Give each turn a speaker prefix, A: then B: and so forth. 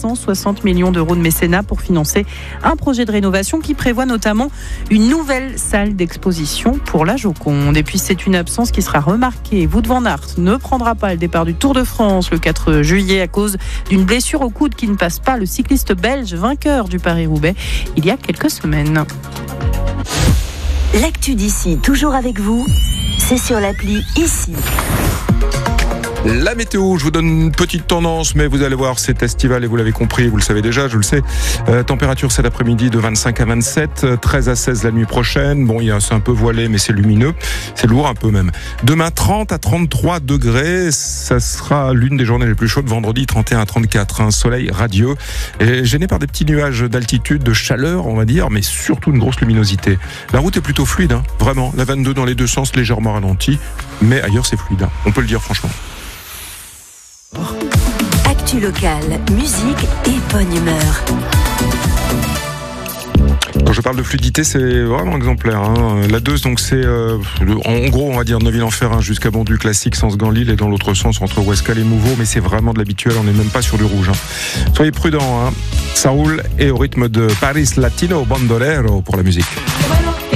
A: 360 millions d'euros de mécénat pour financer un projet de rénovation qui prévoit notamment une nouvelle salle d'exposition pour la Joconde. Et puis c'est une absence qui sera remarquée. Wout van Aert ne prendra pas le départ du Tour de France le 4 juillet à cause d'une blessure au coude qui ne passe pas. Le cycliste belge vainqueur du Paris-Roubaix il y a quelques semaines.
B: L'actu d'ici, toujours avec vous, c'est sur l'appli Ici.
C: La météo, je vous donne une petite tendance, mais vous allez voir, c'est estival et vous l'avez compris, vous le savez déjà, je le sais. Température cet après-midi de 25 à 27, 13 à 16 la nuit prochaine. Bon, c'est un peu voilé, mais c'est lumineux. C'est lourd un peu même. Demain, 30 à 33 degrés. Ça sera l'une des journées les plus chaudes. Vendredi, 31 à 34. Un soleil radieux. Et gêné par des petits nuages d'altitude, de chaleur, on va dire, mais surtout une grosse luminosité. La route est plutôt fluide, hein, vraiment. La 22 dans les deux sens, légèrement ralentie. Mais ailleurs, c'est fluide, hein. On peut le dire franchement.
B: Actu locale, musique et bonne humeur.
C: Quand je parle de fluidité, c'est vraiment exemplaire, hein. La 2, donc c'est en gros, on va dire Neuville-en-Ferrain jusqu'à Bondu classique, sens Ganlil, et dans l'autre sens entre Ouescal et Mouveau, mais c'est vraiment de l'habituel, on n'est même pas sur du rouge, hein. Soyez prudents, hein. Ça roule et au rythme de Paris Latino Bandolero pour la musique.